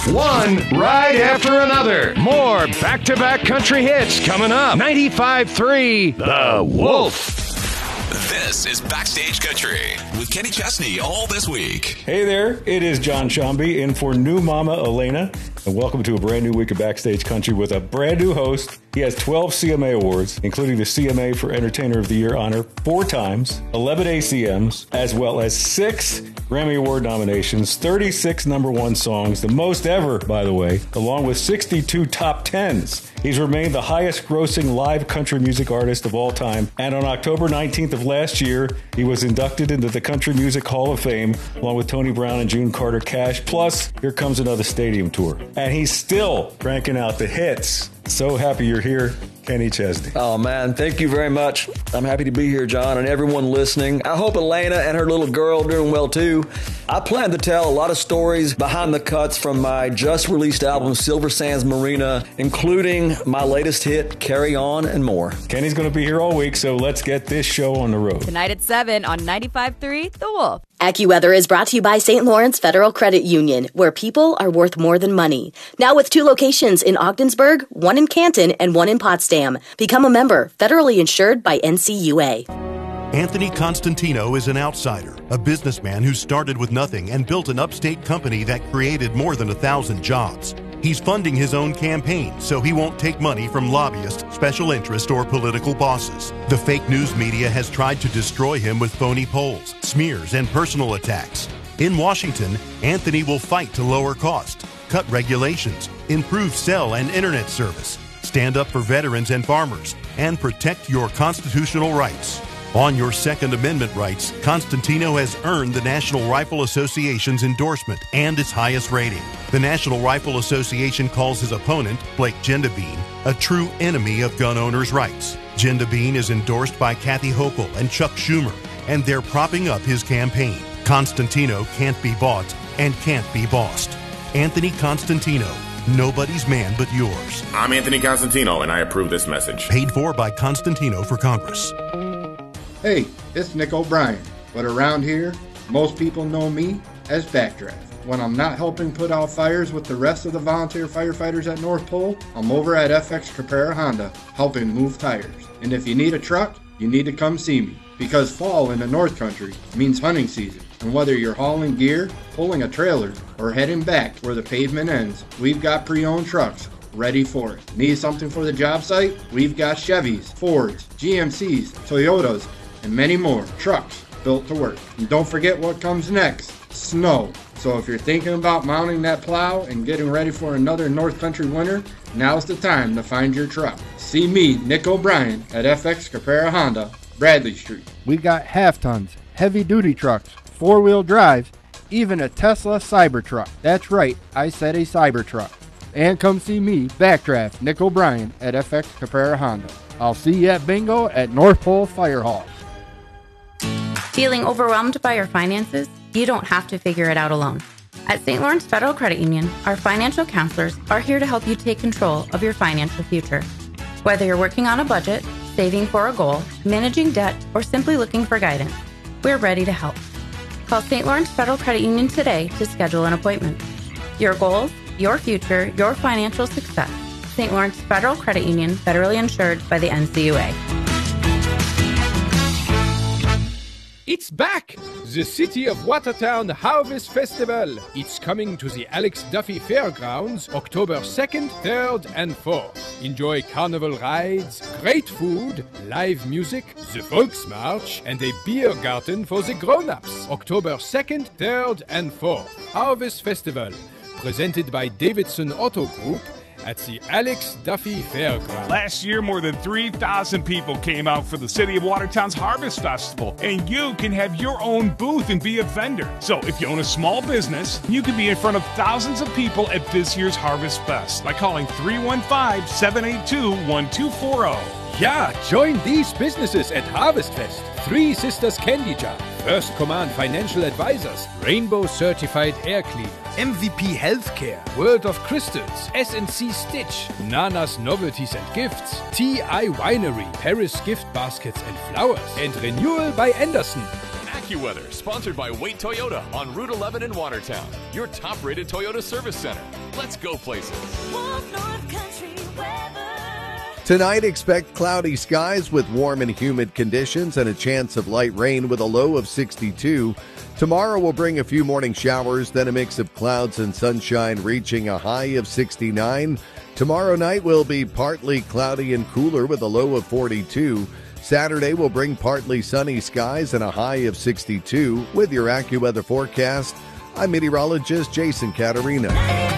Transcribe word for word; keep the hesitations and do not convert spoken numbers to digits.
One right after another. More back-to-back country hits coming up. ninety-five point three The Wolf. This is Backstage Country with Kenny Chesney all this week. Hey there, it is John Shambi in for new Mama Elena, and welcome to a brand new week of Backstage Country with a brand new host. He has twelve C M A awards, including the C M A for Entertainer of the Year honor four times, eleven A C Ms, as well as six Grammy Award nominations, thirty-six number one songs, the most ever, by the way, along with sixty-two top tens. He's remained the highest grossing live country music artist of all time, and on October nineteenth of last year, he was inducted into the Country Music Hall of Fame, along with Tony Brown and June Carter Cash. Plus, here comes another stadium tour. And he's still cranking out the hits. So happy you're here, Kenny Chesney. Oh, man, thank you very much. I'm happy to be here, John, and everyone listening. I hope Elena and her little girl are doing well, too. I plan to tell a lot of stories behind the cuts from my just-released album, Silver Sands Marina, including my latest hit, Carry On, and more. Kenny's going to be here all week, so let's get this show on the road. Tonight at seven on ninety-five point three The Wolf. AccuWeather is brought to you by Saint Lawrence Federal Credit Union, where people are worth more than money. Now with two locations in Ogdensburg, one in Canton, and one in Potsdam. Become a member, federally insured by N C U A. Anthony Constantino is an outsider, a businessman who started with nothing and built an upstate company that created more than a thousand jobs. He's funding his own campaign, so he won't take money from lobbyists, special interest, or political bosses. The fake news media has tried to destroy him with phony polls, smears, and personal attacks. In Washington, Anthony will fight to lower cost, cut regulations, improve cell and internet service, stand up for veterans and farmers, and protect your constitutional rights. On your Second Amendment rights, Constantino has earned the National Rifle Association's endorsement and its highest rating. The National Rifle Association calls his opponent, Blake Gendabine, a true enemy of gun owners' rights. Gendabine is endorsed by Kathy Hochul and Chuck Schumer, and they're propping up his campaign. Constantino can't be bought and can't be bossed. Anthony Constantino, nobody's man but yours. I'm Anthony Constantino, and I approve this message. Paid for by Constantino for Congress. Hey, it's Nick O'Brien, but around here, most people know me as Backdraft. When I'm not helping put out fires with the rest of the volunteer firefighters at North Pole, I'm over at F X Caprara Honda, helping move tires. And if you need a truck, you need to come see me, because fall in the North Country means hunting season. And whether you're hauling gear, pulling a trailer, or heading back where the pavement ends, we've got pre-owned trucks ready for it. Need something for the job site? We've got Chevys, Fords, G M Cs, Toyotas, and many more trucks built to work. And don't forget what comes next, snow. So if you're thinking about mounting that plow and getting ready for another North Country winter, now's the time to find your truck. See me, Nick O'Brien, at F X Caprara Honda, Bradley Street. We got half tons, heavy duty trucks, four-wheel drive, even a Tesla Cybertruck. That's right, I said a Cybertruck. And come see me, Backdraft, Nick O'Brien, at F X Caprara Honda. I'll see you at bingo at North Pole Fire Hall. Feeling overwhelmed by your finances? You don't have to figure it out alone. At Saint Lawrence Federal Credit Union, our financial counselors are here to help you take control of your financial future. Whether you're working on a budget, saving for a goal, managing debt, or simply looking for guidance, we're ready to help. Call Saint Lawrence Federal Credit Union today to schedule an appointment. Your goals, your future, your financial success. Saint Lawrence Federal Credit Union, federally insured by the N C U A. It's back! The City of Watertown Harvest Festival. It's coming to the Alex Duffy Fairgrounds October second, third, and fourth. Enjoy carnival rides, great food, live music, the Volksmarch, and a beer garden for the grown-ups. October second, third, and fourth. Harvest Festival, presented by Davidson Auto Group, at the Alex Duffy Fairgrounds. Last year, more than three thousand people came out for the City of Watertown's Harvest Festival, and you can have your own booth and be a vendor. So if you own a small business, you can be in front of thousands of people at this year's Harvest Fest by calling three one five, seven eight two, one two four zero. Yeah, join these businesses at Harvest Fest. Three Sisters Candy Jar, First Command Financial Advisors, Rainbow Certified Air Cleaners, M V P Healthcare, World of Crystals, S and C Stitch, Nana's Novelties and Gifts, T I Winery, Paris Gift Baskets and Flowers, and Renewal by Anderson. AccuWeather, sponsored by Wait Toyota on Route eleven in Watertown, your top-rated Toyota service center. Let's go places. Wolf North Country weather. Tonight, expect cloudy skies with warm and humid conditions and a chance of light rain with a low of sixty-two. Tomorrow will bring a few morning showers, then a mix of clouds and sunshine reaching a high of sixty-nine. Tomorrow night will be partly cloudy and cooler with a low of forty-two. Saturday will bring partly sunny skies and a high of sixty-two. With your AccuWeather forecast, I'm meteorologist Jason Caterina.